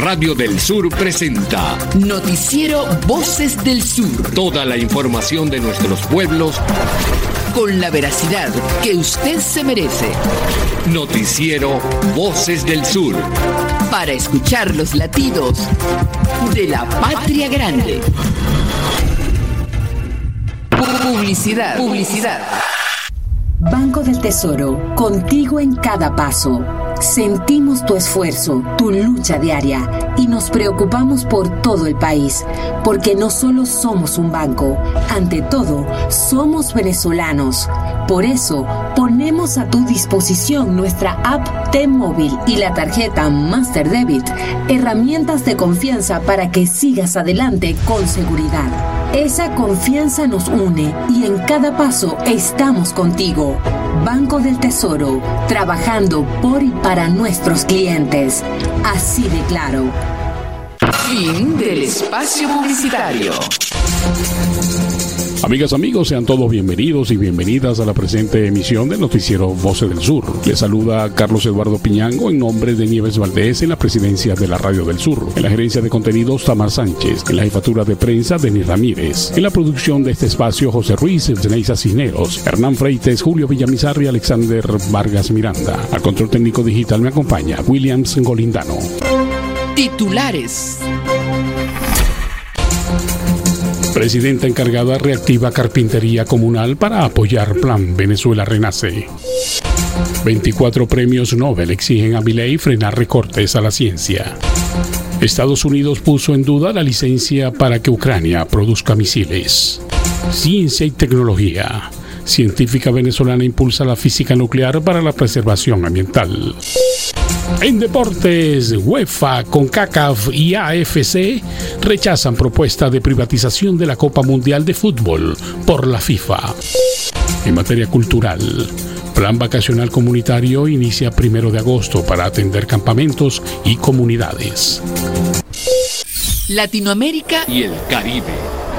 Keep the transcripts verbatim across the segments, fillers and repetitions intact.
Radio del Sur presenta Noticiero Voces del Sur. Toda la información de nuestros pueblos con la veracidad que usted se merece. Noticiero Voces del Sur. Para escuchar los latidos de la patria grande. Publicidad. Publicidad. Banco del Tesoro, contigo en cada paso. Sentimos tu esfuerzo, tu lucha diaria y nos preocupamos por todo el país, porque no solo somos un banco, ante todo, somos venezolanos. Por eso, ponemos a tu disposición nuestra app T-Móvil y la tarjeta Master Debit, herramientas de confianza para que sigas adelante con seguridad. Esa confianza nos une y en cada paso estamos contigo. Banco del Tesoro, trabajando por y para nuestros clientes. Así de claro. Fin del espacio publicitario. Amigas, amigos, sean todos bienvenidos y bienvenidas a la presente emisión del Noticiero Voces del Sur. Les saluda Carlos Eduardo Piñango en nombre de Nieves Valdés en la presidencia de la Radio del Sur. En la gerencia de contenidos, Tamar Sánchez. En la jefatura de prensa, Denis Ramírez. En la producción de este espacio, José Ruiz, Zeneisa Cisneros, Hernán Freites, Julio Villamizar y Alexander Vargas Miranda. Al control técnico digital me acompaña Williams Golindano. Titulares. Presidenta encargada reactiva carpintería comunal para apoyar Plan Venezuela Renace. veinticuatro premios Nobel exigen a Milei frenar recortes a la ciencia. Estados Unidos puso en duda la licencia para que Ucrania produzca misiles. Ciencia y tecnología. Científica venezolana impulsa la física nuclear para la preservación ambiental. En deportes, UEFA, CONCACAF y A F C rechazan propuesta de privatización de la Copa Mundial de Fútbol por la FIFA. En materia cultural, Plan Vacacional Comunitario inicia primero de agosto para atender campamentos y comunidades. Latinoamérica y el Caribe.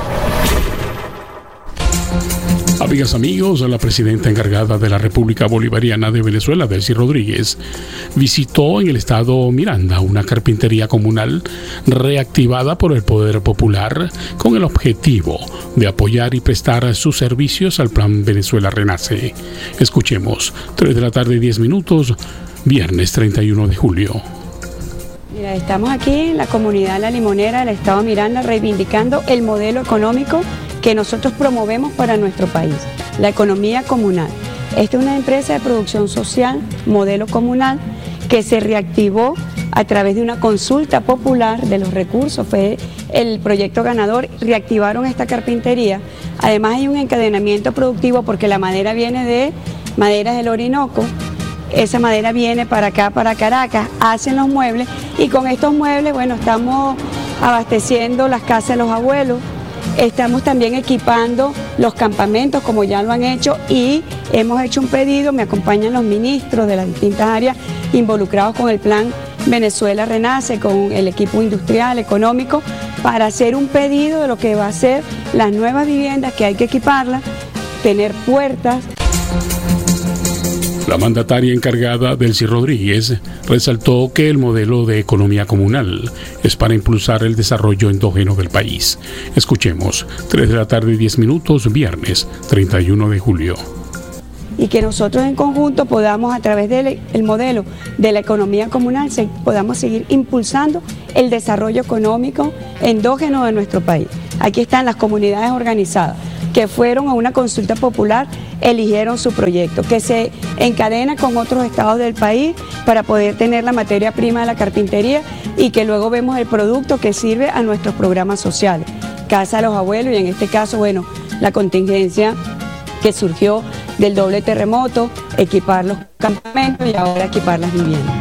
Amigas, amigos, la presidenta encargada de la República Bolivariana de Venezuela, Delcy Rodríguez, visitó en el estado Miranda una carpintería comunal reactivada por el Poder Popular con el objetivo de apoyar y prestar sus servicios al Plan Venezuela Renace. Escuchemos, tres de la tarde, diez minutos, viernes treinta y uno de julio. Mira, estamos aquí en la comunidad La Limonera del estado Miranda reivindicando el modelo económico que nosotros promovemos para nuestro país, la economía comunal. Esta es una empresa de producción social, modelo comunal, que se reactivó a través de una consulta popular de los recursos, fue el proyecto ganador, reactivaron esta carpintería. Además hay un encadenamiento productivo porque la madera viene de Maderas del Orinoco, esa madera viene para acá, para Caracas, hacen los muebles y con estos muebles, bueno, estamos abasteciendo las casas de los abuelos. Estamos también equipando los campamentos como ya lo han hecho y hemos hecho un pedido, me acompañan los ministros de las distintas áreas involucrados con el Plan Venezuela Renace, con el equipo industrial, económico, para hacer un pedido de lo que va a ser las nuevas viviendas que hay que equiparlas, tener puertas. La mandataria encargada, Delcy Rodríguez, resaltó que el modelo de economía comunal es para impulsar el desarrollo endógeno del país. Escuchemos, tres de la tarde, diez minutos, viernes treinta y uno de julio. Y que nosotros en conjunto podamos, a través del el modelo de la economía comunal, se, podamos seguir impulsando el desarrollo económico endógeno de nuestro país. Aquí están las comunidades organizadas que fueron a una consulta popular, eligieron su proyecto, que se encadena con otros estados del país para poder tener la materia prima de la carpintería y que luego vemos el producto que sirve a nuestros programas sociales. Casa a los abuelos y en este caso, bueno, la contingencia que surgió del doble terremoto, equipar los campamentos y ahora equipar las viviendas.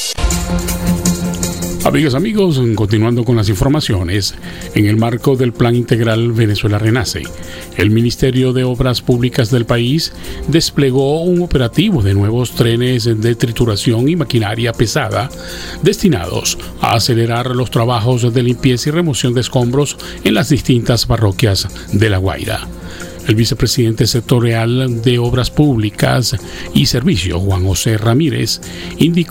Amigas, amigos, continuando con las informaciones, en el marco del Plan Integral Venezuela Renace, el Ministerio de Obras Públicas del país desplegó un operativo de nuevos trenes de trituración y maquinaria pesada destinados a acelerar los trabajos de limpieza y remoción de escombros en las distintas parroquias de La Guaira. El vicepresidente sectorial de Obras Públicas y Servicios, Juan José Ramírez, indicó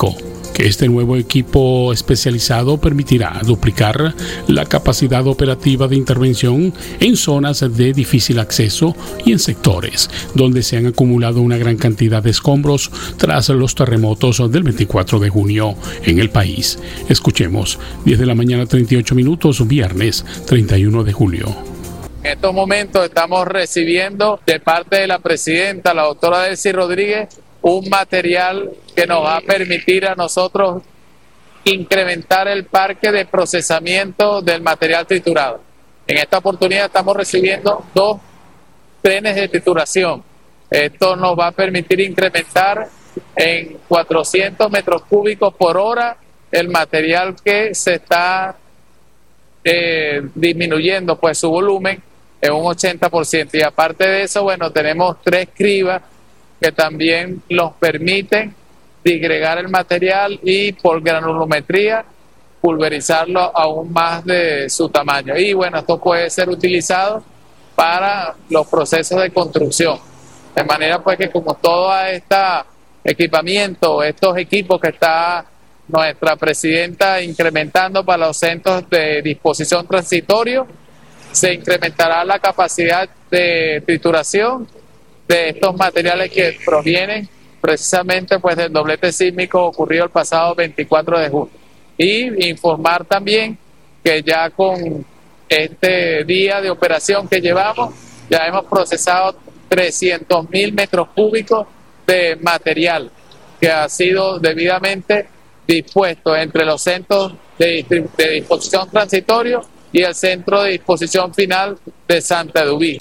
que este nuevo equipo especializado permitirá duplicar la capacidad operativa de intervención en zonas de difícil acceso y en sectores donde se han acumulado una gran cantidad de escombros tras los terremotos del veinticuatro de junio en el país. Escuchemos, diez de la mañana treinta y ocho minutos, viernes treinta y uno de julio. En estos momentos estamos recibiendo de parte de la presidenta, la doctora Delcy Rodríguez, un material que nos va a permitir a nosotros incrementar el parque de procesamiento del material triturado. En esta oportunidad estamos recibiendo dos trenes de trituración. Esto nos va a permitir incrementar en cuatrocientos metros cúbicos por hora el material que se está eh, disminuyendo pues su volumen en un ochenta por ciento. Y aparte de eso, bueno, tenemos tres cribas que también nos permiten disgregar el material y por granulometría pulverizarlo aún más de su tamaño. Y bueno, esto puede ser utilizado para los procesos de construcción. De manera pues que como todo este equipamiento, estos equipos que está nuestra presidenta incrementando para los centros de disposición transitorio, se incrementará la capacidad de trituración de estos materiales que provienen precisamente pues del doblete sísmico ocurrido el pasado veinticuatro de junio. Y informar también que ya con este día de operación que llevamos, ya hemos procesado trescientos mil metros cúbicos de material que ha sido debidamente dispuesto entre los centros de, de disposición transitorio y el centro de disposición final de Santa Edubí.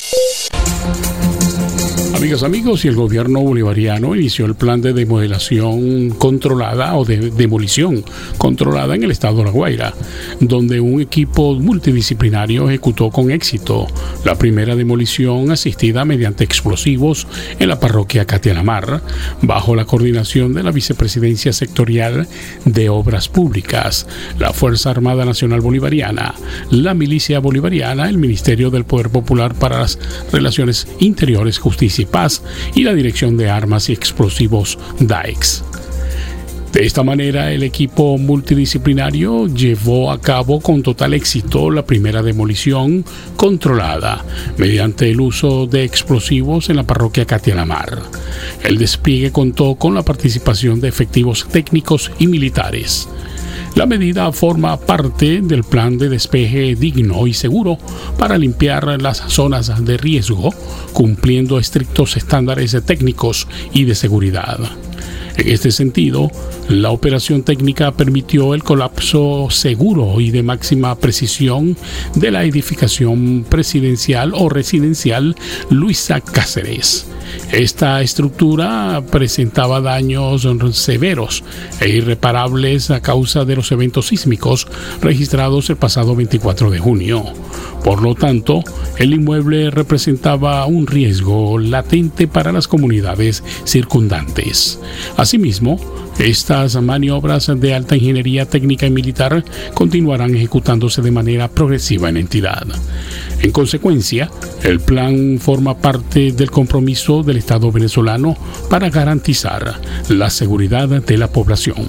Amigas, amigos, y el gobierno bolivariano inició el plan de demolición controlada o de demolición controlada en el estado de La Guaira, donde un equipo multidisciplinario ejecutó con éxito la primera demolición asistida mediante explosivos en la parroquia Catialamar, bajo la coordinación de la Vicepresidencia Sectorial de Obras Públicas, la Fuerza Armada Nacional Bolivariana, la Milicia Bolivariana, el Ministerio del Poder Popular para las Relaciones Interiores, Justicia y Paz y la Dirección de Armas y Explosivos D A E X. De esta manera, el equipo multidisciplinario llevó a cabo con total éxito la primera demolición controlada mediante el uso de explosivos en la parroquia Catialamar. El despliegue contó con la participación de efectivos técnicos y militares. La medida forma parte del plan de despeje digno y seguro para limpiar las zonas de riesgo, cumpliendo estrictos estándares técnicos y de seguridad. En este sentido, la operación técnica permitió el colapso seguro y de máxima precisión de la edificación presidencial o residencial Luisa Cáceres. Esta estructura presentaba daños severos e irreparables a causa de los eventos sísmicos registrados el pasado veinticuatro de junio. Por lo tanto, el inmueble representaba un riesgo latente para las comunidades circundantes. Asimismo, estas maniobras de alta ingeniería técnica y militar continuarán ejecutándose de manera progresiva en la entidad. En consecuencia, el plan forma parte del compromiso del Estado venezolano para garantizar la seguridad de la población.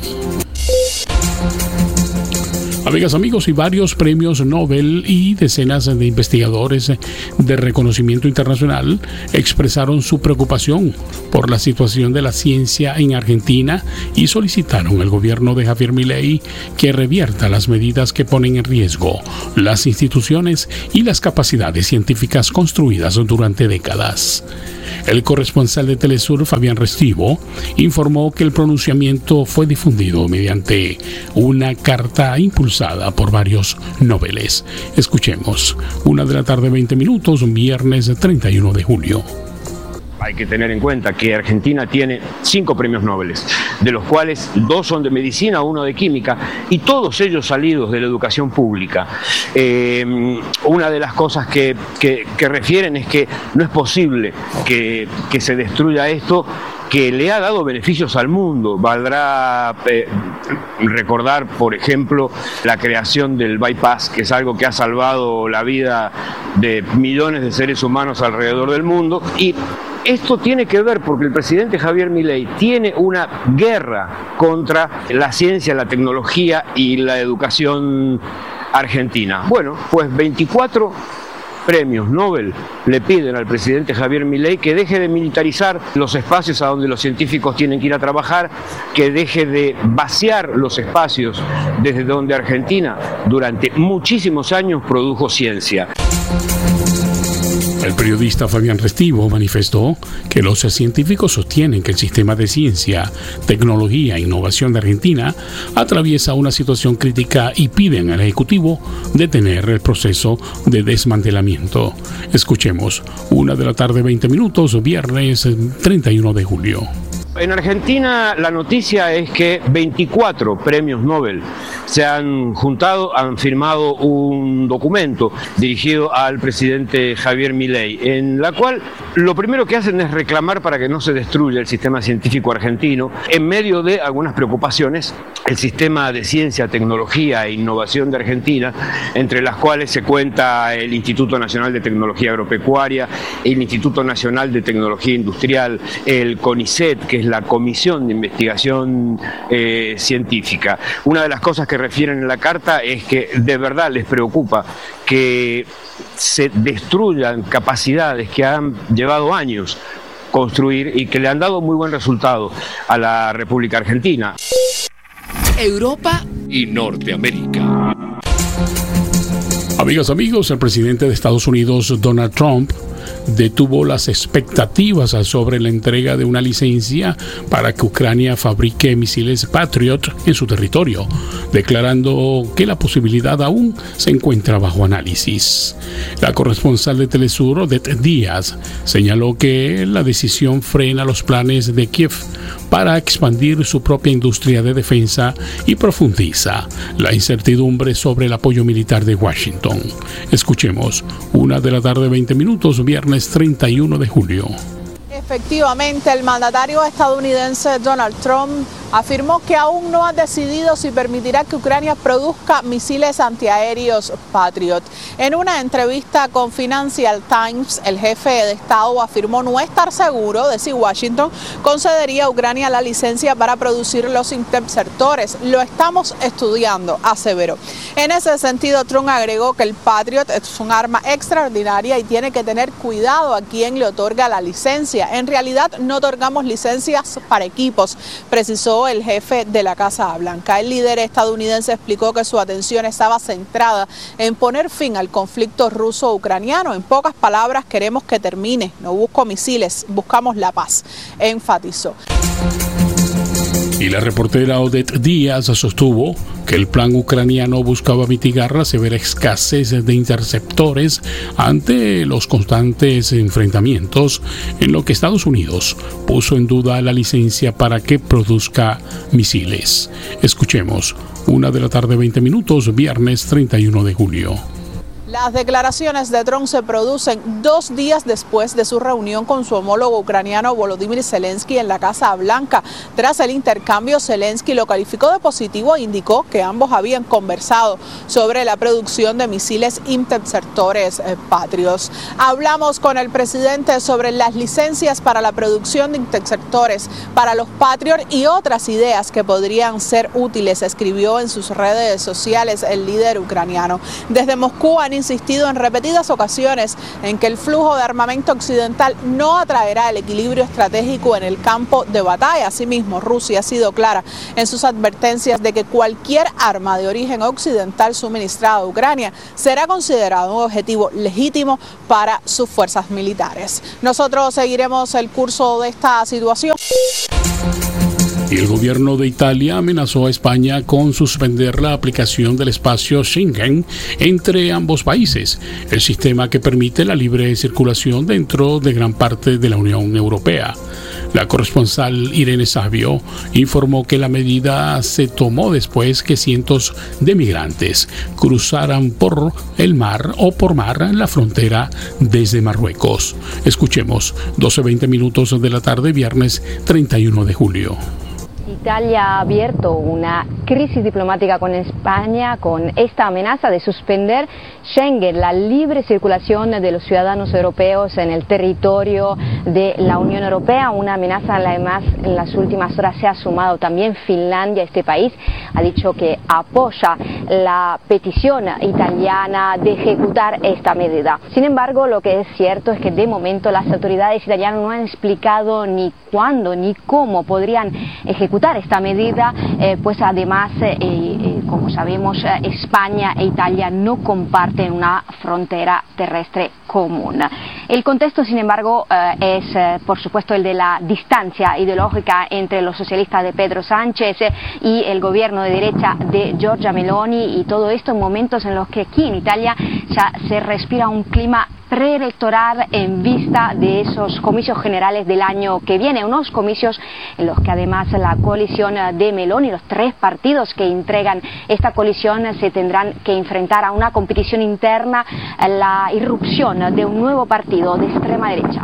Amigas, amigos, y varios premios Nobel y decenas de investigadores de reconocimiento internacional expresaron su preocupación por la situación de la ciencia en Argentina y solicitaron al gobierno de Javier Milei que revierta las medidas que ponen en riesgo las instituciones y las capacidades científicas construidas durante décadas. El corresponsal de Telesur, Fabián Restivo, informó que el pronunciamiento fue difundido mediante una carta impulsada por varios nobeles. Escuchemos, una de la tarde, veinte minutos, viernes treinta y uno de julio. Hay que tener en cuenta que Argentina tiene cinco premios Nobel, de los cuales dos son de medicina, uno de química, y todos ellos salidos de la educación pública. Eh, una de las cosas que, que, que refieren es que no es posible que, que se destruya esto, que le ha dado beneficios al mundo. Valdrá eh, recordar, por ejemplo, la creación del bypass, que es algo que ha salvado la vida de millones de seres humanos alrededor del mundo, y Esto tiene que ver porque el presidente Javier Milei tiene una guerra contra la ciencia, la tecnología y la educación argentina. Bueno, pues veinticuatro premios Nobel le piden al presidente Javier Milei que deje de militarizar los espacios a donde los científicos tienen que ir a trabajar, que deje de vaciar los espacios desde donde Argentina durante muchísimos años produjo ciencia. El periodista Fabián Restivo manifestó que los científicos sostienen que el sistema de ciencia, tecnología e innovación de Argentina atraviesa una situación crítica y piden al Ejecutivo detener el proceso de desmantelamiento. Escuchemos, una de la tarde, veinte minutos, viernes treinta y uno de julio. En Argentina la noticia es que veinticuatro premios Nobel se han juntado, han firmado un documento dirigido al presidente Javier Milei, en la cual lo primero que hacen es reclamar para que no se destruya el sistema científico argentino, en medio de algunas preocupaciones, el sistema de ciencia, tecnología e innovación de Argentina, entre las cuales se cuenta el Instituto Nacional de Tecnología Agropecuaria, el Instituto Nacional de Tecnología Industrial, el CONICET, que es la Comisión de Investigación eh, Científica. Una de las cosas que refieren en la carta es que de verdad les preocupa que se destruyan capacidades que han llevado años construir y que le han dado muy buen resultado a la República Argentina. Europa y Norteamérica. Amigas, amigos, el presidente de Estados Unidos, Donald Trump, detuvo las expectativas sobre la entrega de una licencia para que Ucrania fabrique misiles Patriot en su territorio, declarando que la posibilidad aún se encuentra bajo análisis. La corresponsal de Telesur, Odette Díaz, señaló que la decisión frena los planes de Kiev para expandir su propia industria de defensa y profundiza la incertidumbre sobre el apoyo militar de Washington. Escuchemos, una de la tarde, veinte minutos, viernes treinta y uno de julio. Efectivamente, el mandatario estadounidense Donald Trump afirmó que aún no ha decidido si permitirá que Ucrania produzca misiles antiaéreos Patriot. En una entrevista con Financial Times, el jefe de Estado afirmó no estar seguro de si Washington concedería a Ucrania la licencia para producir los interceptores. Lo estamos estudiando, aseveró. En ese sentido, Trump agregó que el Patriot es un arma extraordinaria y tiene que tener cuidado a quien le otorga la licencia. En realidad, no otorgamos licencias para equipos, precisó el jefe de la Casa Blanca. El líder estadounidense explicó que su atención estaba centrada en poner fin al conflicto ruso-ucraniano. En pocas palabras, queremos que termine. No busco misiles, buscamos la paz, enfatizó. Y la reportera Odette Díaz sostuvo que el plan ucraniano buscaba mitigar la severa escasez de interceptores ante los constantes enfrentamientos, en lo que Estados Unidos puso en duda la licencia para que produzca misiles. Escuchemos, una de la tarde, veinte minutos, viernes treinta y uno de julio. Las declaraciones de Trump se producen dos días después de su reunión con su homólogo ucraniano Volodymyr Zelensky en la Casa Blanca. Tras el intercambio, Zelensky lo calificó de positivo e indicó que ambos habían conversado sobre la producción de misiles interceptores eh, Patriot. Hablamos con el presidente sobre las licencias para la producción de interceptores para los Patriot y otras ideas que podrían ser útiles, escribió en sus redes sociales el líder ucraniano. Desde Moscú han insistido en repetidas ocasiones en que el flujo de armamento occidental no atraerá el equilibrio estratégico en el campo de batalla. Asimismo, Rusia ha sido clara en sus advertencias de que cualquier arma de origen occidental suministrada a Ucrania será considerado un objetivo legítimo para sus fuerzas militares. Nosotros seguiremos el curso de esta situación. Y el gobierno de Italia amenazó a España con suspender la aplicación del espacio Schengen entre ambos países, el sistema que permite la libre circulación dentro de gran parte de la Unión Europea. La corresponsal Irene Savio informó que la medida se tomó después que cientos de migrantes cruzaran por el mar o por mar la frontera desde Marruecos. Escuchemos, doce veinte minutos de la tarde, viernes treinta y uno de julio. Italia ha abierto una crisis diplomática con España con esta amenaza de suspender Schengen, la libre circulación de los ciudadanos europeos en el territorio de la Unión Europea, una amenaza además en las últimas horas se ha sumado también Finlandia. Este país ha dicho que apoya la petición italiana de ejecutar esta medida. Sin embargo, lo que es cierto es que de momento las autoridades italianas no han explicado ni cuándo ni cómo podrían ejecutar esta medida, eh, pues además, eh, eh, como sabemos, eh, España e Italia no comparten una frontera terrestre común. El contexto, sin embargo, eh, es eh, por supuesto el de la distancia ideológica entre los socialistas de Pedro Sánchez eh, y el gobierno de derecha de Giorgia Meloni, y todo esto en momentos en los que aquí en Italia ya se respira un clima preelectoral en vista de esos comicios generales del año que viene, unos comicios en los que además la coalición de Meloni, los tres partidos que integran esta coalición, se tendrán que enfrentar a una competición interna, la irrupción de un nuevo partido de extrema derecha.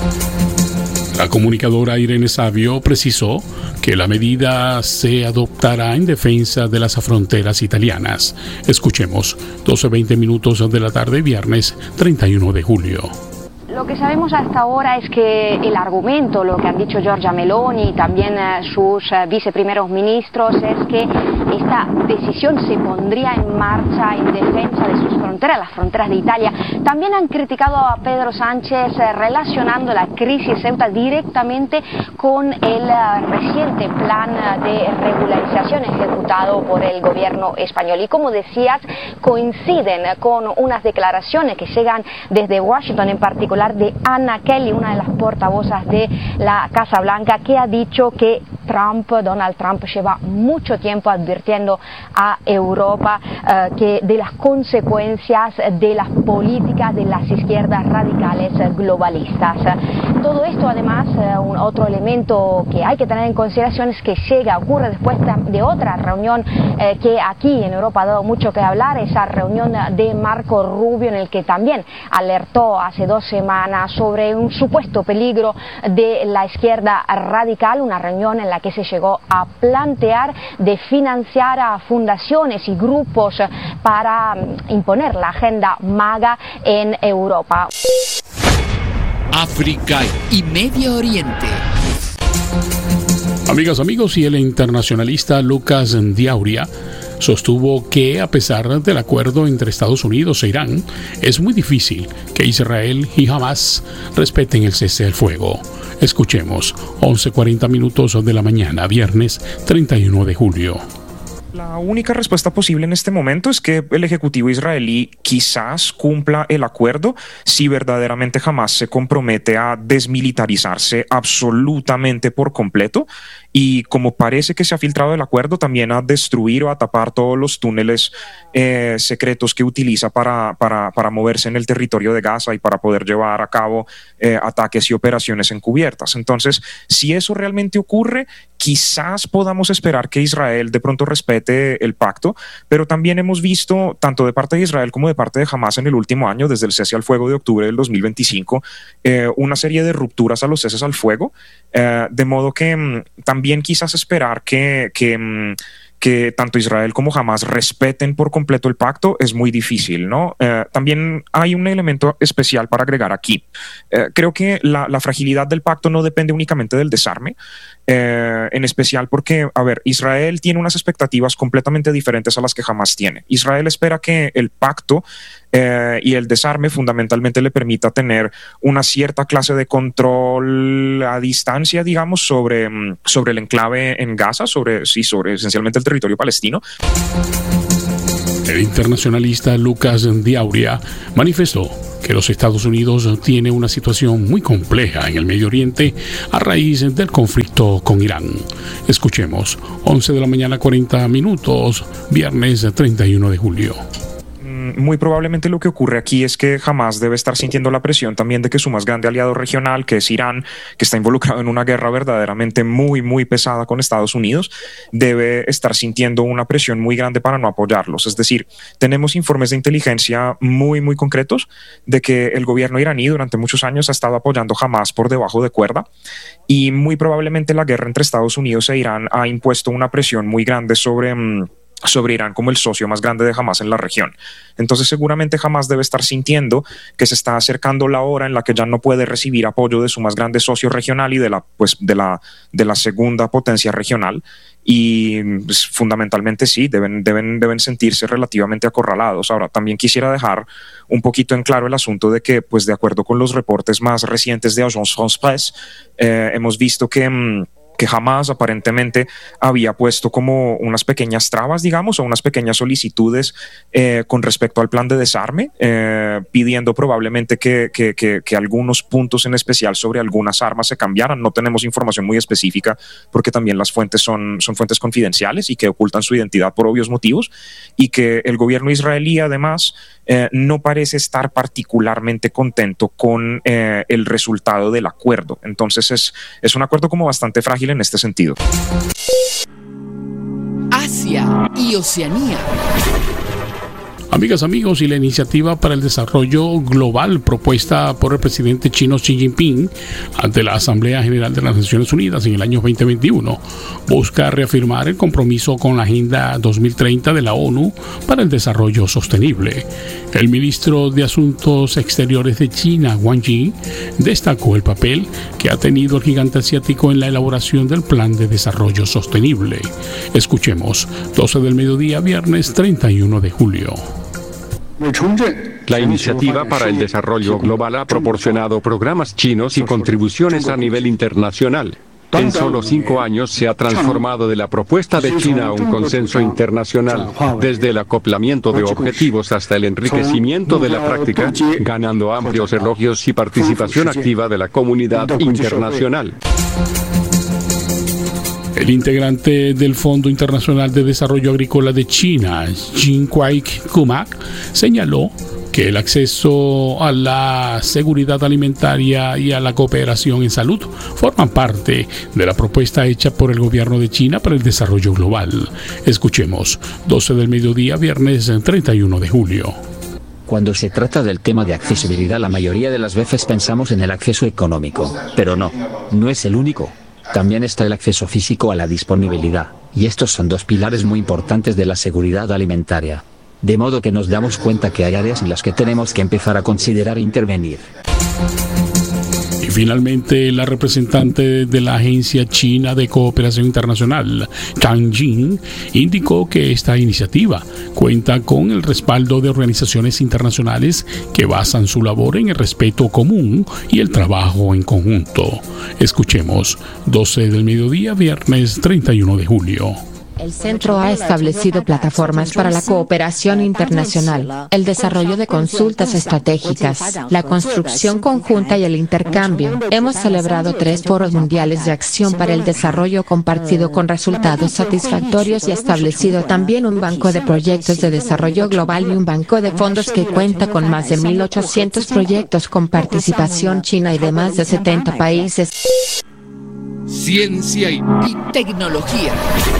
La comunicadora Irene Savio precisó que la medida se adoptará en defensa de las fronteras italianas. Escuchemos, doce veinte minutos de la tarde, viernes treinta y uno de julio. Lo que sabemos hasta ahora es que el argumento, lo que han dicho Giorgia Meloni y también eh, sus eh, viceprimeros ministros, es que esta decisión se pondría en marcha en defensa de sus fronteras, las fronteras de Italia. También han criticado a Pedro Sánchez eh, relacionando la crisis Ceuta directamente con el eh, reciente plan de regularización ejecutado por el gobierno español. Y como decías, coinciden con unas declaraciones que llegan desde Washington, en particular de Anna Kelly, una de las portavoces de la Casa Blanca, que ha dicho que Trump, Donald Trump, lleva mucho tiempo advirtiendo a Europa eh, que de las consecuencias de las políticas de las izquierdas radicales globalistas. Todo esto, además, eh, un otro elemento que hay que tener en consideración es que llega, ocurre después de otra reunión eh, que aquí en Europa ha dado mucho que hablar, esa reunión de Marco Rubio, en el que también alertó hace dos semanas sobre un supuesto peligro de la izquierda radical, una reunión en la que se llegó a plantear de financiar a fundaciones y grupos para imponer la agenda MAGA en Europa. África y Medio Oriente. Amigas, amigos, y el internacionalista Lucas Diauria sostuvo que, a pesar del acuerdo entre Estados Unidos e Irán, es muy difícil que Israel y Hamas respeten el cese del fuego. Escuchemos, once cuarenta minutos de la mañana, viernes treinta y uno de julio. La única respuesta posible en este momento es que el Ejecutivo israelí quizás cumpla el acuerdo si verdaderamente Hamas se compromete a desmilitarizarse absolutamente por completo, y como parece que se ha filtrado el acuerdo, también a destruir o a tapar todos los túneles eh, secretos que utiliza para, para, para moverse en el territorio de Gaza y para poder llevar a cabo eh, ataques y operaciones encubiertas. Entonces, si eso realmente ocurre, quizás podamos esperar que Israel de pronto respete el pacto, pero también hemos visto, tanto de parte de Israel como de parte de Hamas en el último año, desde el cese al fuego de octubre del dos mil veinticinco, eh, una serie de rupturas a los ceses al fuego, eh, de modo que mm, también quizás esperar que... que mm, que tanto Israel como Hamas respeten por completo el pacto es muy difícil, ¿no? Eh, también hay un elemento especial para agregar aquí. Eh, creo que la, la fragilidad del pacto no depende únicamente del desarme, eh, en especial porque, a ver, Israel tiene unas expectativas completamente diferentes a las que Hamas tiene. Israel espera que el pacto eh, y el desarme fundamentalmente le permita tener una cierta clase de control a distancia, digamos, sobre, sobre el enclave en Gaza, sobre, sí, sobre esencialmente el territorio palestino. El internacionalista Lucas Diauria manifestó que los Estados Unidos tienen una situación muy compleja en el Medio Oriente a raíz del conflicto con Irán. Escuchemos, once de la mañana, cuarenta minutos, viernes treinta y uno de julio. Muy probablemente lo que ocurre aquí es que Hamas debe estar sintiendo la presión también de que su más grande aliado regional, que es Irán, que está involucrado en una guerra verdaderamente muy, muy pesada con Estados Unidos, debe estar sintiendo una presión muy grande para no apoyarlos. Es decir, tenemos informes de inteligencia muy, muy concretos de que el gobierno iraní durante muchos años ha estado apoyando Hamas por debajo de cuerda, y muy probablemente la guerra entre Estados Unidos e Irán ha impuesto una presión muy grande sobre... sobre Irán como el socio más grande de Hamás en la región. Entonces seguramente Hamás debe estar sintiendo que se está acercando la hora en la que ya no puede recibir apoyo de su más grande socio regional y de la, pues, de la, de la segunda potencia regional, y pues, fundamentalmente sí, deben, deben, deben sentirse relativamente acorralados. Ahora, también quisiera dejar un poquito en claro el asunto de que, pues de acuerdo con los reportes más recientes de Agence France-Presse, eh, hemos visto que... Mmm, que Hamás aparentemente había puesto como unas pequeñas trabas, digamos, o unas pequeñas solicitudes eh, con respecto al plan de desarme, eh, pidiendo probablemente que, que, que, que algunos puntos en especial sobre algunas armas se cambiaran. No tenemos información muy específica porque también las fuentes son, son fuentes confidenciales y que ocultan su identidad por obvios motivos, y que el gobierno israelí además eh, no parece estar particularmente contento con eh, el resultado del acuerdo. Entonces es, es un acuerdo como bastante frágil en este sentido. Asia y Oceanía. Amigas, amigos, y la iniciativa para el desarrollo global propuesta por el presidente chino Xi Jinping ante la Asamblea General de las Naciones Unidas en el año veinte veintiuno busca reafirmar el compromiso con la Agenda dos mil treinta de la ONU para el Desarrollo Sostenible. El ministro de Asuntos Exteriores de China, Wang Yi, destacó el papel que ha tenido el gigante asiático en la elaboración del Plan de Desarrollo Sostenible. Escuchemos, doce del mediodía, viernes treinta y uno de julio. La iniciativa para el desarrollo global ha proporcionado programas chinos y contribuciones a nivel internacional. En solo cinco años se ha transformado de la propuesta de China a un consenso internacional, desde el acoplamiento de objetivos hasta el enriquecimiento de la práctica, ganando amplios elogios y participación activa de la comunidad internacional. El integrante del Fondo Internacional de Desarrollo Agrícola de China, Jin-Kwai Kumak, señaló que el acceso a la seguridad alimentaria y a la cooperación en salud forman parte de la propuesta hecha por el gobierno de China para el desarrollo global. Escuchemos, doce del mediodía, viernes treinta y uno de julio. Cuando se trata del tema de accesibilidad, la mayoría de las veces pensamos en el acceso económico, pero no, no es el único. También está el acceso físico a la disponibilidad, y estos son dos pilares muy importantes de la seguridad alimentaria. De modo que nos damos cuenta que hay áreas en las que tenemos que empezar a considerar intervenir. Y finalmente, la representante de la Agencia China de Cooperación Internacional, Tang Jin, indicó que esta iniciativa cuenta con el respaldo de organizaciones internacionales que basan su labor en el respeto común y el trabajo en conjunto. Escuchemos, doce del mediodía, viernes treinta y uno de julio. El centro ha establecido plataformas para la cooperación internacional, el desarrollo de consultas estratégicas, la construcción conjunta y el intercambio. Hemos celebrado tres foros mundiales de acción para el desarrollo compartido con resultados satisfactorios y establecido también un banco de proyectos de desarrollo global y un banco de fondos que cuenta con más de mil ochocientos proyectos con participación china y de más de setenta países. Ciencia y tecnología.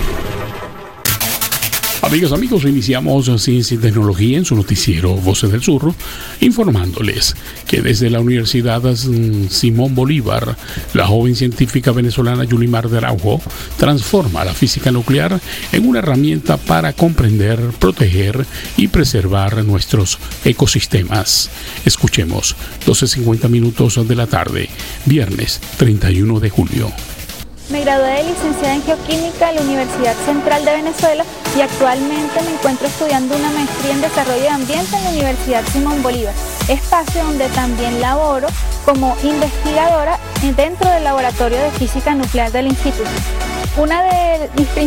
Amigas, amigos, iniciamos Ciencia y Tecnología en su noticiero Voces del Sur, informándoles que desde la Universidad Simón Bolívar, la joven científica venezolana Yulimar de Araujo transforma la física nuclear en una herramienta para comprender, proteger y preservar nuestros ecosistemas. Escuchemos, doce cincuenta minutos de la tarde, viernes treinta y uno de julio. Me gradué de licenciada en Geoquímica en la Universidad Central de Venezuela y actualmente me encuentro estudiando una maestría en Desarrollo de Ambiente en la Universidad Simón Bolívar, espacio donde también laboro como investigadora dentro del Laboratorio de Física Nuclear del Instituto. Una de mis